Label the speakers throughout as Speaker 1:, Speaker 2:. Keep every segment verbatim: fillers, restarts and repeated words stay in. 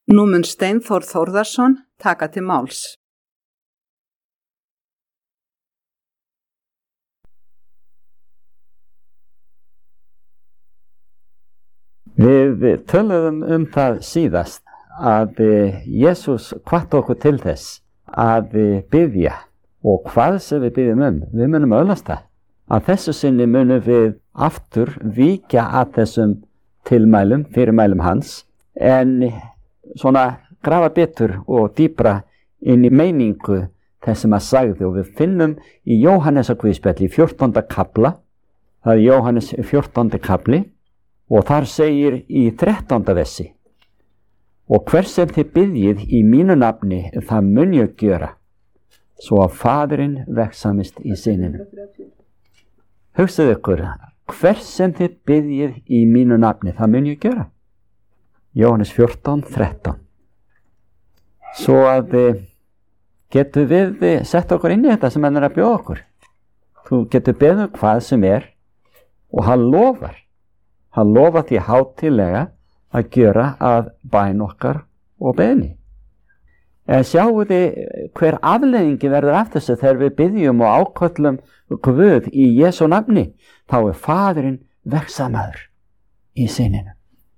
Speaker 1: Nú mun Steinþór Þórðarson taka til máls.
Speaker 2: Við töluðum um það síðast að Jesús hvatti okkur til þess að biðja, og hvað sem við biðjum um, við munum öðlast það. Að þessu sinni munum við aftur víkja að þessum tilmælum, fyrirmælum hans, en svona grafa betur og dýpra inn í meiningu þess sem að sagði, og við finnum í Jóhannesar guðspjalli í fjórtánda kafla, það er Jóhannes fjórtándi kafli, og þar segir í þrettánda versi: og hver sem þið biðjið í mínu nafni, það mun ég gjöra, svo að Faðirinn vegsamist í syninu. Hugsaðu ykkur, hver sem þið biðjið í mínu nafni, það mun ég gjöra. Jóhannes fjórtán þrettán. Svo að getur við sett okkur inn í þetta sem hann er að bjóða okkur. Þú getur beðið hvað sem er, og hann lofar. Hann lofar því hátíðlega að gjöra að bæn okkar og beðni. En sjáu þið hver afleiðingi verður af þessu þegar við biðjum og áköllum Guð í Jesú nafni, þá er Faðirinn vegsamaður í syninu.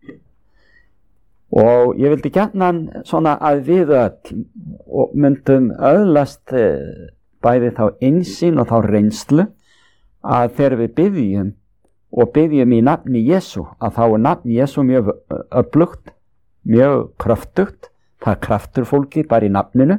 Speaker 2: Og ég vildi gjarnan svona að við öll og myndum öðlast bæði þá innsýn og þá reynslu að þegar við biðjum og biðjum í nafni Jesú, að þá er nafni Jesú mjög öflugt, mjög kraftugt, það er kraftur fólki bara í nafninu.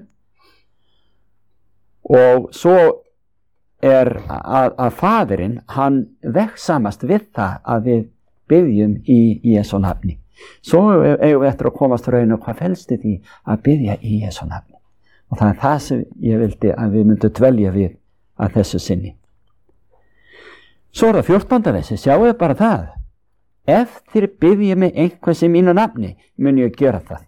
Speaker 2: Og svo er að, að Faðirinn, hann vegsamast við það að við biðjum í Jesú nafni. Svo eigum við eftir að komast raun og hvað felst í því að biðja í Jesú nafni. Og það er það sem ég vildi að við myndum dvelja við að þessu sinni. Svo er það fjórtánda versi, sjáu þið bara það. Ef þér biðja mig einhvers í mínu nafni, mun ég gera það.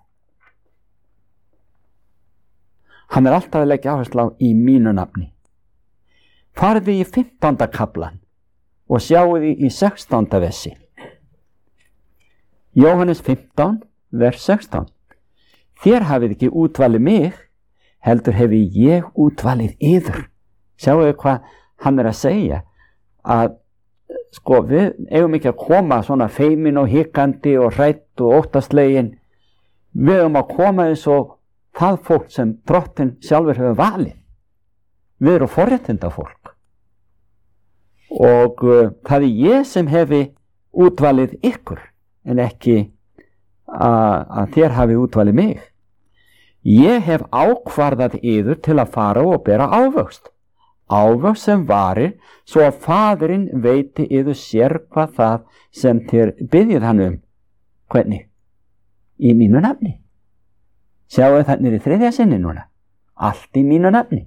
Speaker 2: Hann er alltaf að leggja áherslu á í mínu nafni. Farið við í fimmtánda kaflan og sjáu þið í sextánda versi. Jóhannes fimmtán, vers sextán. Þér hafið ekki útvalið mig, heldur hefi ég útvalið yður. Sjáu þið hvað hann er að segja, að sko við eigum ekki að koma svona feimin og hikandi og hrætt og óttaslegin. Við eigum að koma eins og það fólk sem Drottinn sjálfur hefur valið. Við erum forréttinda fólk. Og uh, það er ég sem hefi útvalið ykkur, en ekki að, að þér hafi útvalið mig. Ég hef ákvarðað yður til að fara og bera ávöxt. Ávöxt sem varir, svo að Faðirinn veiti yður sér hvað það sem þér biðjið hann um. Hvernig? Í mínu nafni. Sjáu þannig í þriðja sinni núna. Allt í mínu nafni.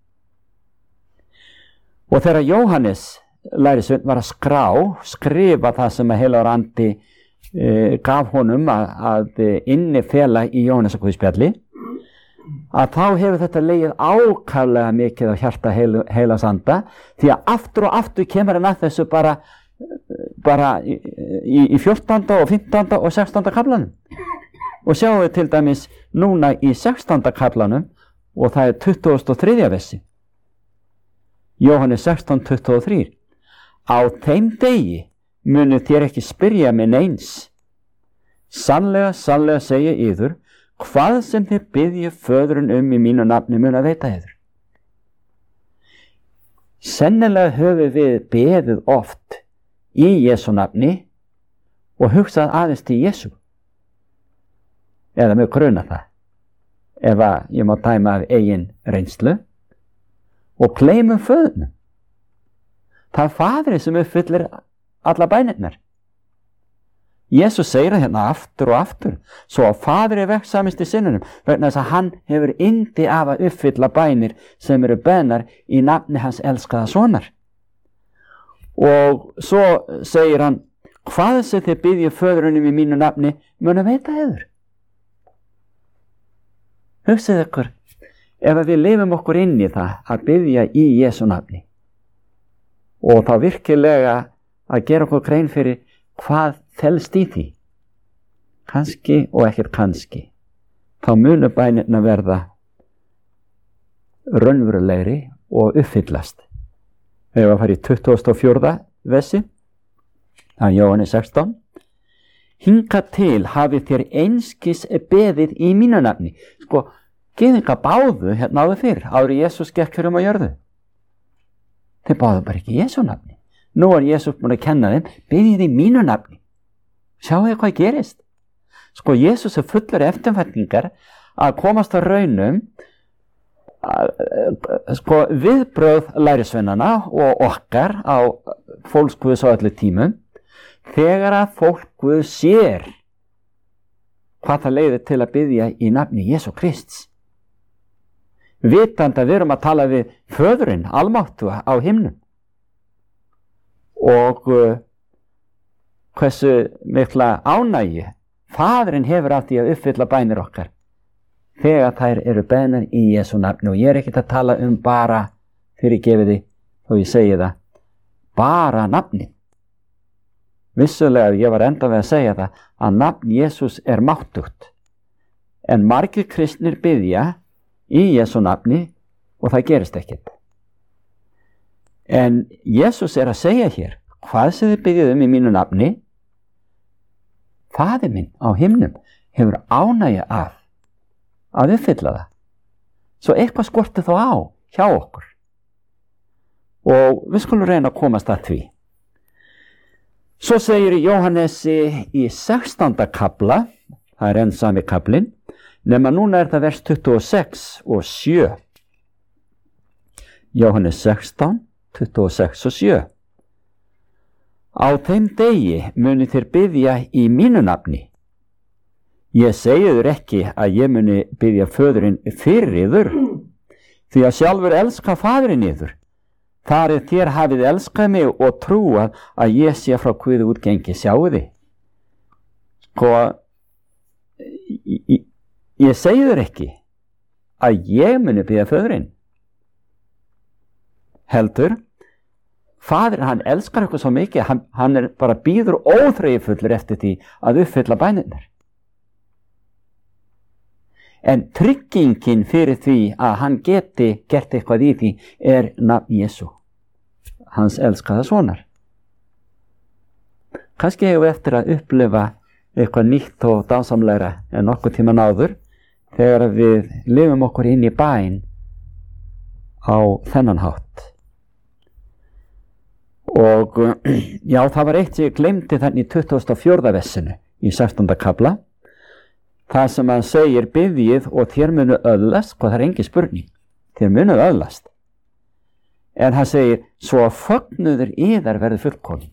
Speaker 2: Og þegar Jóhannes lærisveinn var að skrá, skrifa það sem að heilagur andi e, gaf honum að, að innifela í Jóhannesar guðspjalli, að þá hefur þetta legið ákaflega mikið á hjarta heil, heilags anda, því að aftur og aftur kemur hann að þessu bara, bara í, í, í fjórtánda og fimmtánda og sextánda kaflanum. Og sjáum við til dæmis núna í sextánda kaflanum, og það er tuttugasta og þriðja versi. Jóhannes sextán tuttugu og þrjú. Á þeim degi munu þér ekki spyrja mig neins. Sannlega, sannlega segja yður, hvað sem þið biðja föðurinn um í mínu nafni mun að veita yður. Sennilega höfum við beðið oft í Jesú nafni og hugsað aðeins til Jesú. Eða með gruna það, ef að ég má dæma af eigin reynslu, og gleymum föðurnum. Það er Faðirinn sem uppfyllir alla bænirnar. Jesus segir það hérna aftur og aftur, svo að Faðir er vegsamist í synunum, vegna þess að hann hefur yndi af að uppfylla bænir sem eru beðnar í nafni hans elskaða sonar. Og svo segir hann, hvað sem þið biðja föðurinn í mínu nafni mun að veita yður. Hugsið ykkur, ef við lifum okkur inn í það að biðja í Jesú nafni og þá virkilega að gera okkur grein fyrir hvað felst í því, kannski og ekkert kannski, þá munu bænirna verða raunverulegri og uppfyllast. Ef að fara í tuttugasta og fjórða versi, það er Jóhannes sextán. Hingað til hafið þér einskis beðið í mínu nafni. Sko, gyðinga báðu hérna áður fyrr, áður Jesús gekk fyrir um á jörðu. Þeir báðu bara ekki í Jesú nafni. Nú er Jesús búin að kenna þeim, beðið í mínu nafni. Sjáu þið hvað gerist? Sko, Jesús er fullur eftirvæntingar að komast á raunum, sko, viðbrögð lærisveinana og okkar á fólksguðs á öllu tímum, þegar að fólk Guð sér hvað það leiðir til að biðja í nafni Jesú Krists. Vitandi að við erum að tala við föðurinn, almáttuga á himnum. Og uh, hversu mikla ánægju Faðirinn hefur af því að uppfylla bænir okkar þegar þær eru beðnar í Jesú nafni. Og ég er ekkert að tala um bara, fyrirgefiði, þó ég segi það, bara nafnið. Vissulega, ég var enda við að segja það, að nafn Jesús er máttugt. En margir kristnir biðja í Jesú nafni og það gerist ekkert. En Jesús er að segja hér, hvað sem þið biðjið um í mínu nafni, Faðir minn á himnum hefur ánægju af að uppfylla það. Svo eitthvað skorti þá á hjá okkur. Og við skulum reyna að komast að því. Svo segir Jóhannesi í sextánda kafla, það er enn sami kaflinn, nema núna er það vers tuttugu og sex og sjö. Jóhannes sextán, tuttugu og sex og sjö. Á þeim degi muni þér biðja í mínu nafni. Ég segi þér ekki að ég muni biðja föðurinn fyrir yður, því að sjálfur elska faðirinn yður. Þar er þér hafið elskað mig og trúað að ég sé frá Guði útgengi, sjáu þið. Sko, ég, ég segi þér ekki að ég muni biðja föðurinn. Heldur, Faðir, hann elskar eitthvað svo mikið, hann, hann er bara býður óþreyjufullur eftir því að uppfylla bænirnar. En tryggingin fyrir því að hann geti gert eitthvað í því er nafn Jesú, hans elskaða sonar. Kannski hefur við eftir að upplifa eitthvað nýtt og dásamlegra en nokkuð tíman áður þegar við lifum okkur inn í bæn á þennan hátt. Og já, það var eitt sem ég glemdi þannig í tuttugasta og fjórða versinu í sextánda kafla. Það sem hann segir, biðjið og þér munu öðlast, hvað það er engin spurning, þér munu öðlast. En hann segir, svo að fögnuður yðar verði fullkomin.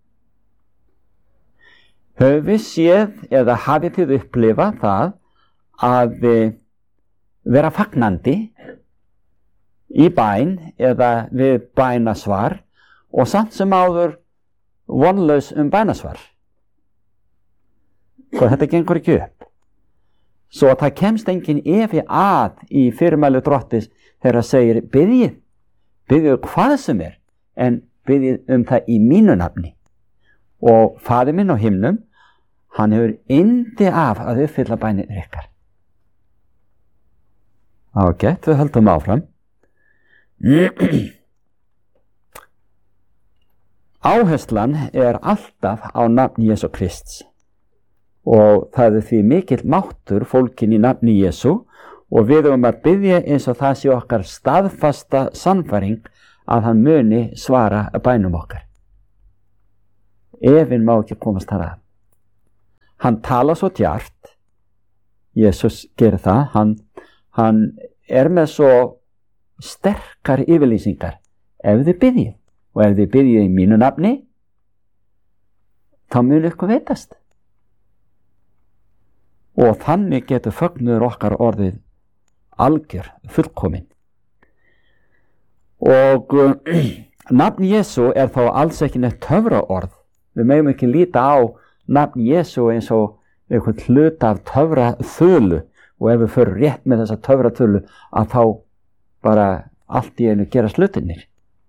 Speaker 2: Höfum við séð eða hafið þið upplifað það að vera fagnandi í bæn eða við bænasvar og samt sem áður vonlaus um bænasvar. Svo þetta gengur ekki upp. Svo að það kemst engin efi að í fyrirmæli Drottis þegar það segir biðjið, biðjið hvað sem er, en biðjið um það í mínu nafni. Og Faðir minn á himnum, hann hefur yndi af að uppfylla bænir ykkar. Ágætt, við höldum áfram. Áherslan er alltaf á nafni Jesú Krists og það er því mikill máttur fólkin í nafni Jesú og við erum að biðja eins og það sé okkar staðfasta sannfæring að hann muni svara bænum okkar. Efinn má ekki komast þar að. Hann tala svo djart, Jesús gerir það, hann, hann er með svo sterkar yfirlýsingar ef þið biðjið. Og ef þið biðjið í mínu nafni, þá munu ykkur veitast. Og þannig getur fögnuður okkar orðið algjör, fullkomin. Og uh, nafn Jesú er þá alls ekki neitt töfraorð. Við megum ekki líta á nafn Jesú eins og einhvern hluta af töfraþulu og ef við förum rétt með þessa töfraþulu að þá bara allt í einu gera hlutirnir.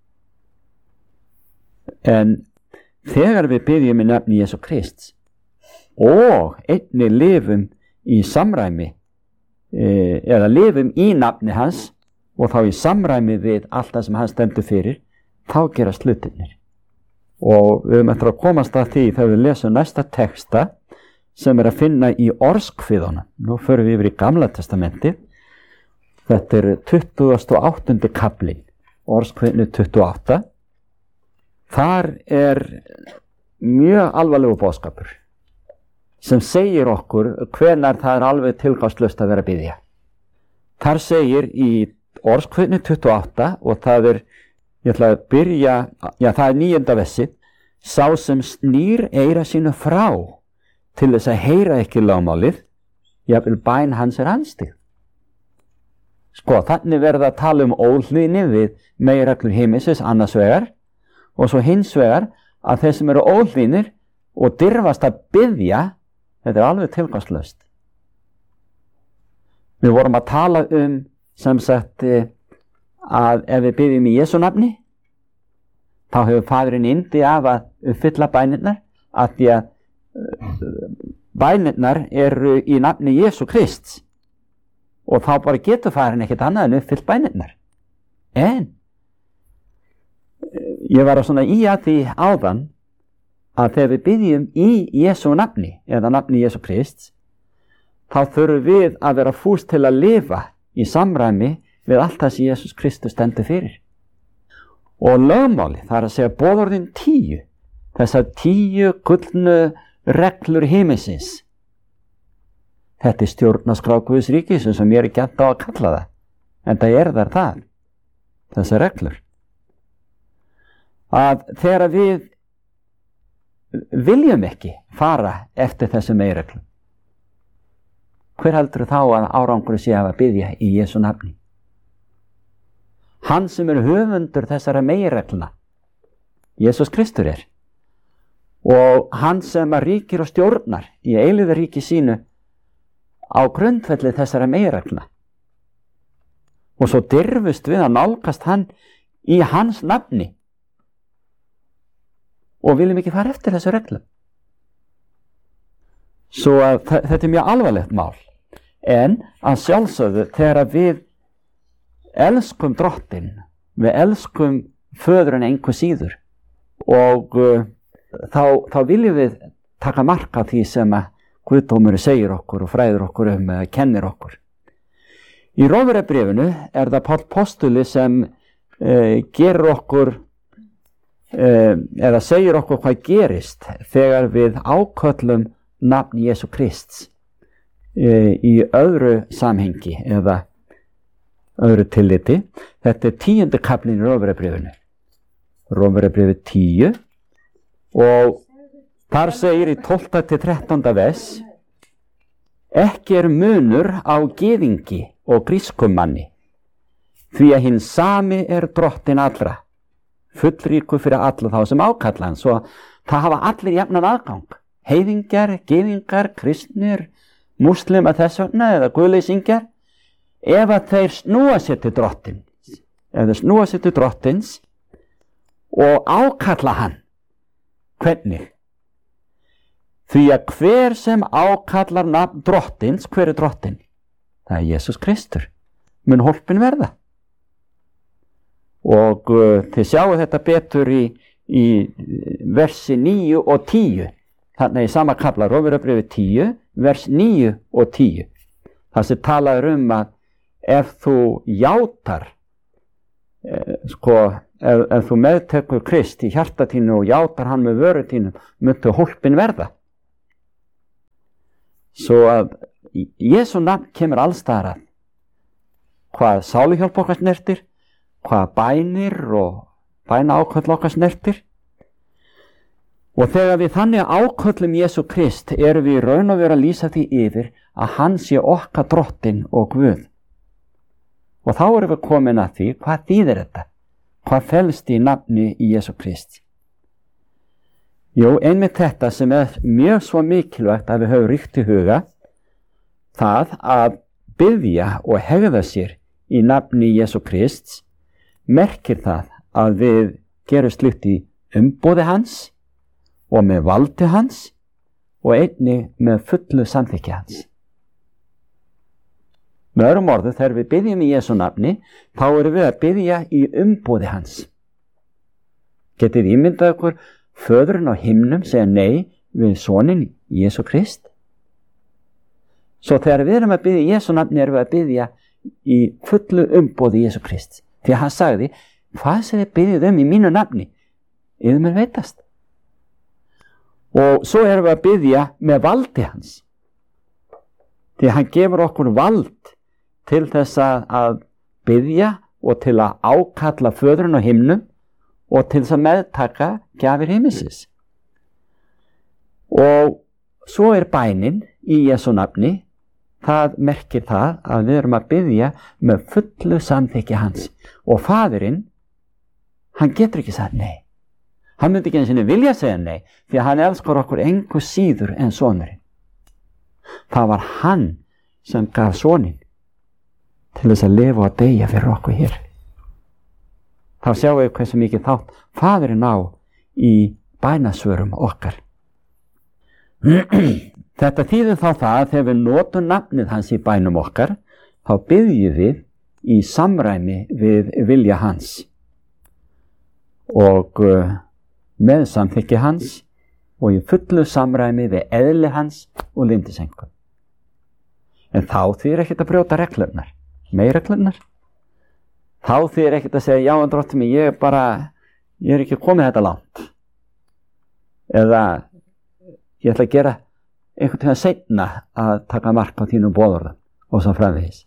Speaker 2: En þegar við biðjum í nafni Jesú Krists og einnig lifum í samræmi e, eða lifum í nafni hans og þá í samræmi við allt það sem hann stendur fyrir, þá gerast hlutirnir. Og við höfum eftir að komast að því þegar við lesum næsta texta sem er að finna í orðskviðunum. Nú förum við yfir í Gamla testamentið. Þetta er tuttugasta og áttundi kaflinn, orðskviðnu tuttugu og átta. Þar er mjög alvarlegur boðskapur sem segir okkur hvenær það er alveg tilgangslaust að vera að biðja. Þar segir í orðskviðnu tuttugu og átta, og það er, ég ætla að byrja, já það er níunda vessið, sá sem snýr eyra sínu frá til þess að heyra ekki lögmálið, jafnvel bæn hans er anstig. Sko, þannig verða að tala um óhlýðni við meginreglur himinsins annars vegar, og svo hins vegar að þeir sem eru óhlýðnir og dirfast að biðja, þetta er alveg tilgangslaust. Við vorum að tala um sem sagt að ef við biðjum í Jesú nafni, þá hefur Faðirinn yndi af að uppfylla bænirnar, að því að bænirnar eru í nafni Jesú Krists, og þá bara getur Faðirinn ekkert annað en uppfyllt bænirnar. En ég var að svona í að því áðan að þegar við biðjum í Jesú nafni, eða nafni Jesú Krists, þá þurfum við að vera fús til að lifa í samræmi við allt það sem Jesús Kristus stendur fyrir. Og lögmáli, það er að segja boðorðin tíu, þessar tíu gullnu reglur himinsins. Þetta er stjórnarskrá Guðs ríkis sem ég er ekki alltaf að kalla það, en það er þar það, þessar reglur. Að þegar við viljum ekki fara eftir þessum meginreglum, hver heldur þá að árangur sé að biðja í Jesú nafni? Hann sem er höfundur þessara meginregluna, Jesús Kristur er, og hann sem að ríkir og stjórnar í eilífðaríki sínu á grundvelli þessara meginregluna. Og svo dirfust við að nálgast hann í hans nafni og viljum ekki fara eftir þessu reglum. Svo að þetta er mjög alvarlegt mál. En að sjálfsögðu þegar við elskum drottinn, við elskum föðurinn einhver síður, og uh, þá, þá viljum við taka mark á því sem að Guðdómurinn segir okkur og fræðir okkur um eða kennir okkur. Í Rómverjabréfinu er það Páll postuli sem uh, gerir okkur uh, eða segir okkur hvað gerist þegar við áköllum nafn Jesú Krists uh, í öðru samhengi eða öðru tilliti. Þetta er tíundi kaflinn í Rómverjabréfinu. Rómverjabréfið tíu, og þar segir í tólfta til þrettánda vers: ekki er munur á gyðingi og grískum manni, því að hinn sami er drottinn allra, fullríkur fyrir alla þá sem ákalla hann. Svo það hafa allir jafnan aðgang, heiðingjar, gyðingar, kristnir, múslima þess vegna eða guðleysingjar, ef að þeir snúa sér til drottins, ef þeir snúa sér til drottins og ákalla hann. Hvernig? Því að hver sem ákallar nafn drottins, hver er drottinn? Það er Jesús Kristur, mun hólpin verða. Og uh, þið sjáu þetta betur í, í versi níu og tíu, þannig í sama kafla, Rómverjabréfið tíu, vers níu og tíu. Það sem talaður um að ef þú játar, eh, sko, ef, ef þú meðtekur Krist í hjarta þínu og játar hann með vöru þínu, myndu hólpin verða. Svo að Jesú nafn kemur allstaðar að, hvað sáluhjálp okkar snertir, hvað bænir og bæna áköll okkar snertir. Og þegar við þannig áköllum Jesú Krist, erum við í raun og veru að lýsa því yfir að hann sé okkar drottinn og Guð. Og þá erum við komin að því, hvað þýðir þetta? Hvað felst í nafni í Jesú Krist? Jú, einmitt þetta sem er mjög svo mikilvægt að við höfum ríkt í huga, það að biðja og hegða sér í nafni Jesú Krist, merkir það að við gerum slíkt í umboði hans og með valdi hans og einnig með fullu samþykki hans. Með öðrum orðum, þegar við biðjum í Jesú nafni, þá erum við að biðja í umboði hans. Getið ímyndað ykkur föðurinn á himnum segja nei við soninn Jesú Krist? Svo þegar við erum að biðja í Jesú nafni erum við að biðja í fullu umboði Jesú Krist. Því að hann sagði, hvað sem þið biðjið um í mínu nafni, yfir mér veitast. Og svo erum við að biðja með valdi hans. Því að hann gefur okkur vald til þess að biðja og til að ákalla föðurinn á himnum og til þess að meðtaka gjafir himmisins. Og svo er bænin í Jesú nafni, það merkir það að við erum að biðja með fullu samþykki hans. Og faðirinn, hann getur ekki sagt nei. Hann myndi ekki einu sinni vilja segja nei, því að hann elskar okkur engu síður en sonurinn. Það var hann sem gaf soninn til þess að lifa og deyja fyrir okkur hér. Þá sjáum við hversu mikið þátt faðirinn á í bænasvörum okkar. Þetta þýðir þá það að þegar við notum nafnið hans í bænum okkar, þá biðjum við í samræmi við vilja hans og uh, með samþykki hans og í fullu samræmi við eðli hans og lindisengun. En þá þýðir ekkert að brjóta reglurnar, meirreglurnar. Þá þýðir ekkert að segja, já en drottinn minn, ég er bara, ég er ekki komið þetta langt. Eða ég ætla að gera einhvern tíma seinna að taka mark á þínum boðorðum og svo framvegis.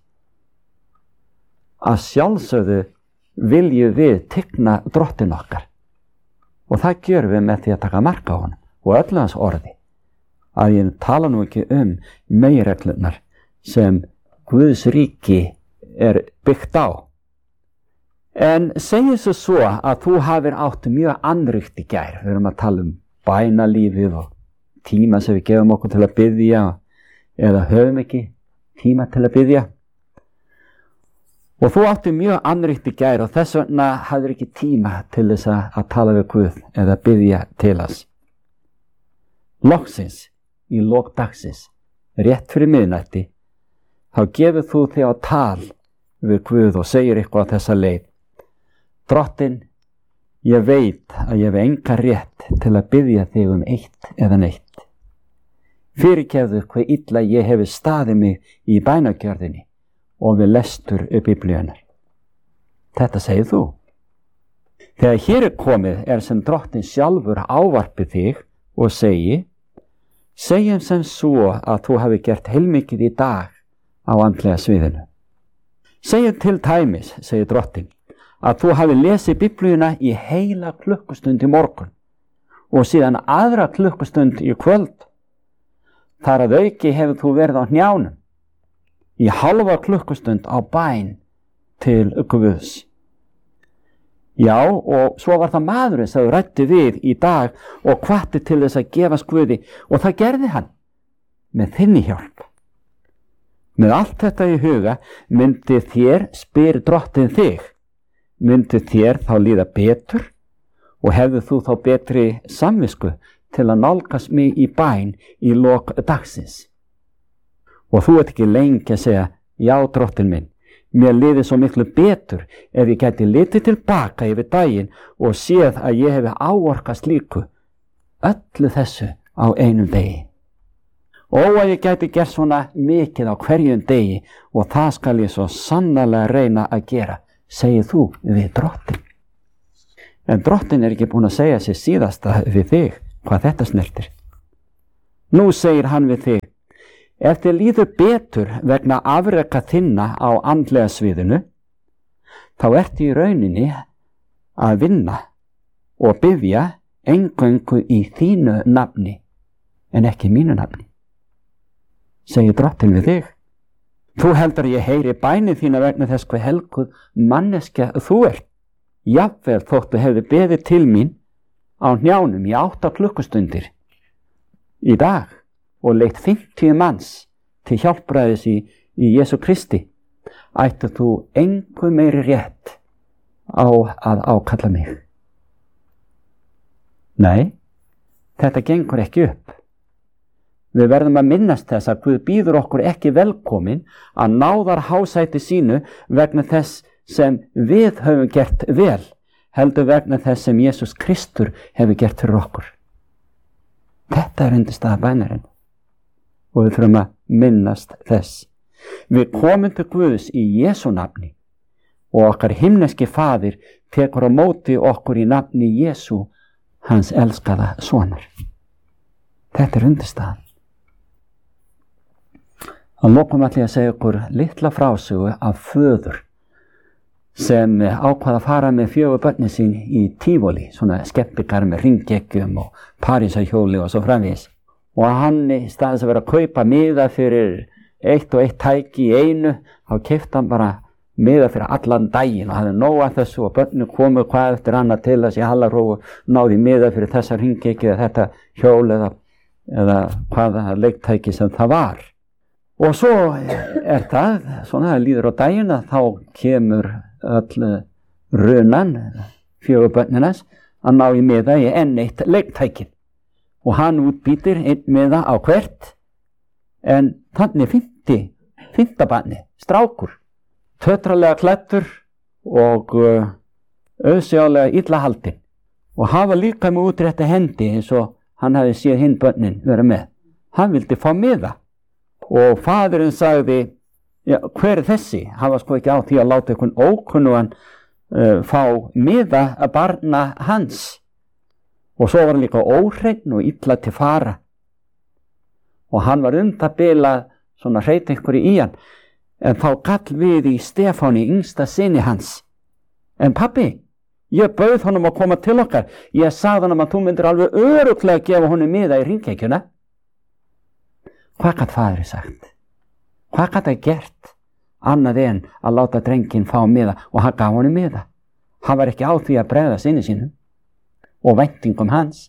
Speaker 2: Að sjálfsögðu viljum við tigna drottinn okkar. Og það gjörum við með því að taka mark á honum og öllu hans orði. Að ég tala nú ekki um meginreglurnar sem Guðs ríki er byggt á. En segjum svo svo að þú hafir átt mjög annríkt í gær. Við erum að tala um bænalífið og tíma sem við gefum okkur til að biðja eða höfum ekki tíma til að biðja. Og þú átti mjög annríkt í gær og þess vegna hafðir ekki tíma til þess að tala við Guð eða biðja til hans. Loksins, í lok dagsins, rétt fyrir miðnætti, þá gefur þú þig á tal við Guð og segir eitthvað á þessa leið. Drottinn, ég veit að ég hef enga rétt til að biðja þig um eitt eða neitt. Fyrirgefðu hve illa ég hefi staðið mig í bænagjörðinni og við lestur upp Biblíunnar. Þetta segir þú. Þegar hér er komið er sem Drottinn sjálfur ávarpið þig og segi, segjum sem svo að þú hafi gert heilmikið í dag á andlega sviðinu. Segjum til dæmis, segir Drottinn, að þú hafi lesið Biblíuna í heila klukkustund í morgun og síðan aðra klukkustund í kvöld. Þar að auki hefur þú verið á hnjánum í halva klukkustund á bæn til Guðs. Já, og svo var það maðurinn sem þú ræddi við í dag og hvatti til þess að gefast Guði og það gerði hann með þinni hjálp. Með allt þetta í huga myndi þér, spyr Drottinn þig, myndi þér þá líða betur og hefðu þú þá betri samvisku til að nálgast mig í bæn í lok dagsins. Og þú ert ekki lengi að segja, já Drottinn minn, mér liði svo miklu betur ef ég gæti litið tilbaka yfir daginn og séð að ég hefi áorkast líku öllu þessu á einum degi. Og að ég gæti gert svona mikið á hverjum degi og það skal ég svo sannarlega reyna að gera, segir þú við Drottinn. En Drottinn er ekki búin að segja sér síðasta við þig hvað þetta snertir. Nú segir hann við þig, ef þið líður betur vegna afreka þinna á andlega sviðinu, þá ertu í rauninni að vinna og biðja eingöngu í þínu nafni en ekki mínu nafni. Segir Drottinn við þig. Þú heldur að ég heyri bænir þína vegna þess hve helguð manneskja þú ert. Jafnvel þóttu hefði beðið til mín á hnjánum í átta klukkustundir í dag og leitt fimmtíu manns til hjálpræðis í, í Jesú Kristi, ættu þú engu meiri rétt á að ákalla mig. Nei, þetta gengur ekki upp. Við verðum að minnast þess að Guð býður okkur ekki velkomin að náðar hásæti sínu vegna þess sem við höfum gert vel, heldur vegna þess sem Jesús Kristur hefur gert fyrir okkur. Þetta er undirstaða bænarinn og við þurfum að minnast þess. Við komum til Guðs í Jesú nafni og okkar himneski Faðir tekur á móti okkur í nafni Jesú, hans elskaða sonar. Þetta er undirstaðan. Að lokum ætla ég að segja okkur litla frásögu af föður sem ákvað að fara með fjögur börnin sín í Tívolí, svona skemmtikar með hringgeggjum og Parísarhjóli og svo framvegis. Og hann í staðis að vera að kaupa miða fyrir eitt og eitt tæki í einu, þá keypti hann bara miða fyrir allan daginn og hafði nóg að þessu og börnin komu hvað eftir annað til þess í Hallarhóf og náði miða fyrir þessa hringgeggju eða þetta hjól eða, eða hvaða leiktæki sem það var. Og svo er það, svona það líður á daginn að þá kemur öll runan, fjögur börninas, að ná í miða í enn eitt leiktækin. Og hann útbýtir einn miða á hvert, en þannig fimmti, fimmta barni, strákur, tötralega klæddur og uh, auðsjálega illa haldinn. Og hafa líka með útrétta hendi eins og hann hafi séð hinn börnin vera með. Hann vildi fá miða. Og faðurinn sagði, ja, hver er þessi? Hann var sko ekki á því að láta einhvern ókunnugan uh, fá miða að barna hans. Og svo var hann líka óhreinn og illa til fara. Og hann var um það bilað svona hreit einhverju í hann. En þá gall við í Stefáni, yngsta syni hans. En pabbi, ég bauð honum að koma til okkar. Ég sagði honum að þú myndir alveg örugglega gefa honum miða í hringekjuna. Hvað gat faðurinn sagt? Hvað gat það gert annað en að láta drenginn fá miða og hann gaf honum miða? Hann var ekki á því að bregða syni sínum og væntingum hans.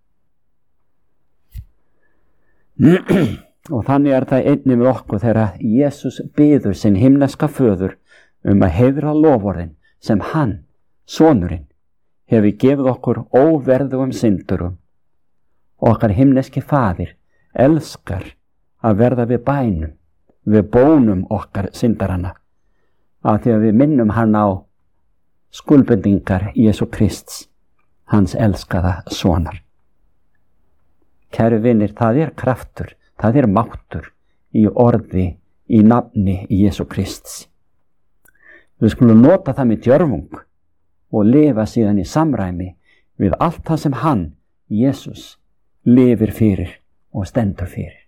Speaker 2: Og þannig er það einnig með okkur þegar Jesús biður sinn himneska föður um að heiðra loforðin sem hann, sonurinn, hefur gefið okkur óverðugum syndurum. Og okkar himneski Faðir elskar að verða við bænum, við bónum okkar syndarana, af því að við minnum hann á skuldbindingar Jesú Krists, hans elskaða sonar. Kæru vinir, það er kraftur, það er máttur í orði, í nafni Jesú Krists. Við skulum nota það með djörfung og lifa síðan í samræmi við allt það sem hann, Jesús, lifir fyrir og stendur fyrir.